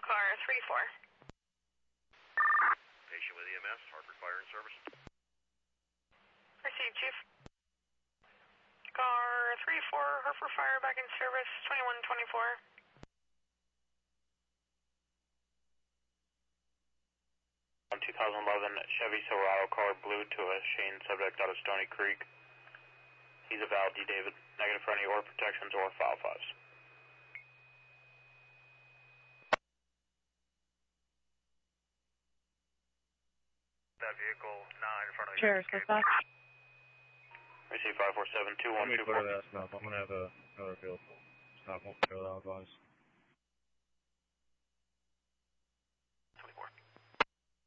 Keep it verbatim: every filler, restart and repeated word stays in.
car three four. Patient with E M S, Hartford Fire and Service. Received, Chief. Car three four, Hartford Fire back in service, twenty-one twenty-four. two thousand eleven Chevy Silverado car blue to a Shane subject out of Stony Creek. He's a Val D. David. Negative for any or protections or file fives. That vehicle nine in front of the Cheers, dispatch. Receive five four seven two one two four. I'm going to have a, another field. Stop, won't kill that, guys.